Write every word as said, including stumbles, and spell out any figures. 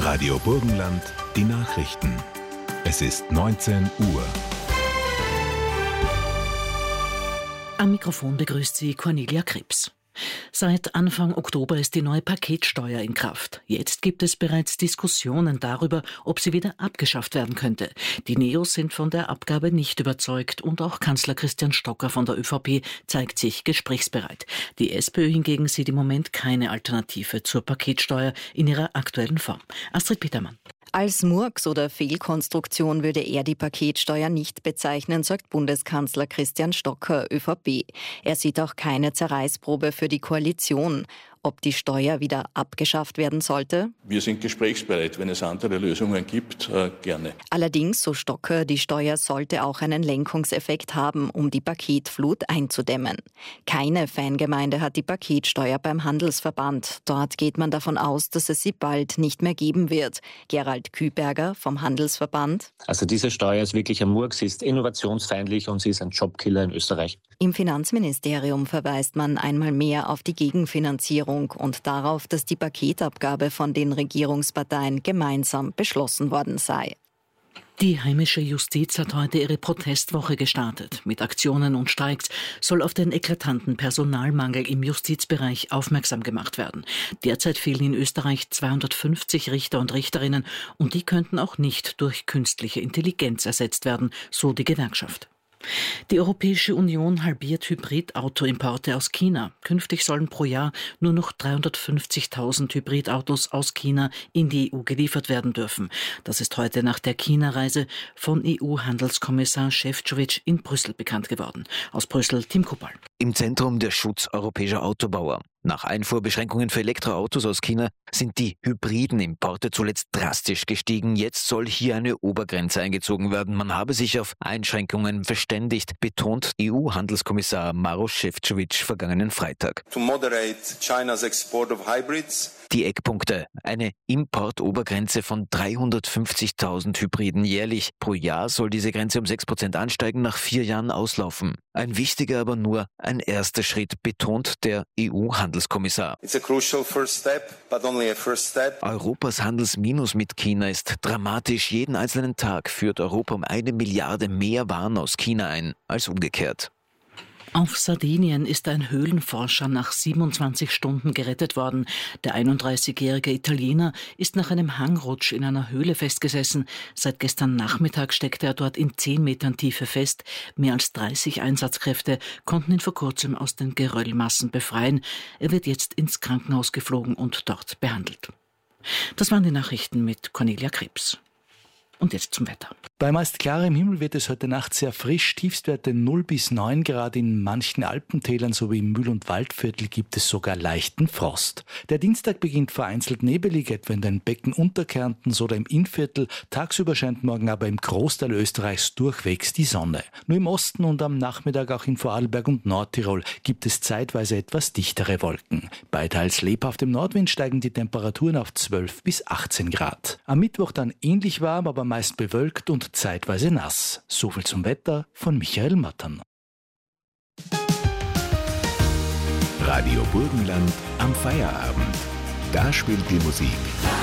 Radio Burgenland, die Nachrichten. Es ist neunzehn Uhr. Am Mikrofon begrüßt sie Cornelia Krebs. Seit Anfang Oktober ist die neue Paketsteuer in Kraft. Jetzt gibt es bereits Diskussionen darüber, ob sie wieder abgeschafft werden könnte. Die Neos sind von der Abgabe nicht überzeugt und auch Kanzler Christian Stocker von der ÖVP zeigt sich gesprächsbereit. Die SPÖ hingegen sieht im Moment keine Alternative zur Paketsteuer in ihrer aktuellen Form. Astrid Petermann. Als Murks oder Fehlkonstruktion würde er die Paketsteuer nicht bezeichnen, sagt Bundeskanzler Christian Stocker, ÖVP. Er sieht auch keine Zerreißprobe für die Koalition. Ob die Steuer wieder abgeschafft werden sollte? Wir sind gesprächsbereit. Wenn es andere Lösungen gibt, äh, gerne. Allerdings, so Stocker, die Steuer sollte auch einen Lenkungseffekt haben, um die Paketflut einzudämmen. Keine Fangemeinde hat die Paketsteuer beim Handelsverband. Dort geht man davon aus, dass es sie bald nicht mehr geben wird. Gerald Küberger vom Handelsverband. Also diese Steuer ist wirklich ein Murks, sie ist innovationsfeindlich und sie ist ein Jobkiller in Österreich. Im Finanzministerium verweist man einmal mehr auf die Gegenfinanzierung und darauf, dass die Paketabgabe von den Regierungsparteien gemeinsam beschlossen worden sei. Die heimische Justiz hat heute ihre Protestwoche gestartet. Mit Aktionen und Streiks soll auf den eklatanten Personalmangel im Justizbereich aufmerksam gemacht werden. Derzeit fehlen in Österreich zweihundertfünfzig Richter und Richterinnen und die könnten auch nicht durch künstliche Intelligenz ersetzt werden, so die Gewerkschaft. Die Europäische Union halbiert Hybridautoimporte aus China. Künftig sollen pro Jahr nur noch dreihundertfünfzigtausend Hybridautos aus China in die E U geliefert werden dürfen. Das ist heute nach der China-Reise von E U-Handelskommissar Šefčovič in Brüssel bekannt geworden. Aus Brüssel, Tim Kuppal. Im Zentrum der Schutz europäischer Autobauer. Nach Einfuhrbeschränkungen für Elektroautos aus China sind die hybriden Importe zuletzt drastisch gestiegen. Jetzt soll hier eine Obergrenze eingezogen werden. Man habe sich auf Einschränkungen verständigt, betont E U-Handelskommissar Maroš Šefčovič vergangenen Freitag. To moderate China's export of hybrids. Die Eckpunkte: eine Importobergrenze von dreihundertfünfzigtausend Hybriden jährlich. Pro Jahr soll diese Grenze um sechs Prozent ansteigen, nach vier Jahren auslaufen. Ein wichtiger, aber nur ein erster Schritt, betont der E U-Handelskommissar. It's a crucial first step, but only a first step. Europas Handelsminus mit China ist dramatisch. Jeden einzelnen Tag führt Europa um eine Milliarde mehr Waren aus China ein als umgekehrt. Auf Sardinien ist ein Höhlenforscher nach siebenundzwanzig Stunden gerettet worden. Der einunddreißigjährige Italiener ist nach einem Hangrutsch in einer Höhle festgesessen. Seit gestern Nachmittag steckte er dort in zehn Metern Tiefe fest. Mehr als dreißig Einsatzkräfte konnten ihn vor kurzem aus den Geröllmassen befreien. Er wird jetzt ins Krankenhaus geflogen und dort behandelt. Das waren die Nachrichten mit Cornelia Krebs. Und jetzt zum Wetter. Bei meist klarem Himmel wird es heute Nacht sehr frisch. Tiefstwerte null bis neun Grad. In manchen Alpentälern sowie im Mühl- und Waldviertel gibt es sogar leichten Frost. Der Dienstag beginnt vereinzelt nebelig, etwa in den Becken Unterkärntens oder im Innviertel. Tagsüber scheint morgen aber im Großteil Österreichs durchwegs die Sonne. Nur im Osten und am Nachmittag auch in Vorarlberg und Nordtirol gibt es zeitweise etwas dichtere Wolken. Bei teils lebhaftem Nordwind steigen die Temperaturen auf zwölf bis achtzehn Grad. Am Mittwoch dann ähnlich warm, aber meist bewölkt und zeitweise nass. Soviel zum Wetter von Michael Mattern. Radio Burgenland am Feierabend. Da spielt die Musik